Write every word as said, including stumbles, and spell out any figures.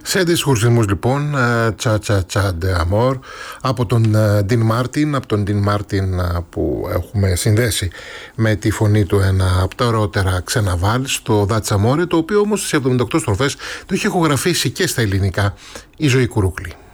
Σε αντίστοιχους ρυθμούς λοιπόν, Τσα Τσα Τσα Ντε Αμόρ από τον Ντιν Μάρτιν, από τον Ντιν Μάρτιν που έχουμε συνδέσει με τη φωνή του ένα από τα ωραιότερα ξένα βάλς, το Δάτσα Μόρε, το οποίο όμως στις εβδομήντα οκτώ στροφές το είχε ηχογραφήσει και στα ελληνικά η Ζωή Κουρούκλη.